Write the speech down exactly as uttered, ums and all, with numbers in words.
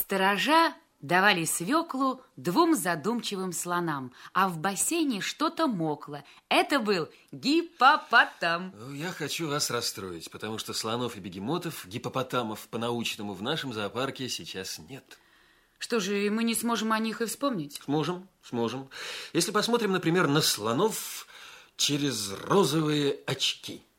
Сторожа давали свеклу двум задумчивым слонам, а в бассейне что-то мокло. Это был гиппопотам. Я хочу вас расстроить, потому что слонов и бегемотов, гиппопотамов по-научному в нашем зоопарке сейчас нет. Что же, мы не сможем о них и вспомнить? Сможем, сможем. Если посмотрим, например, на слонов через розовые очки.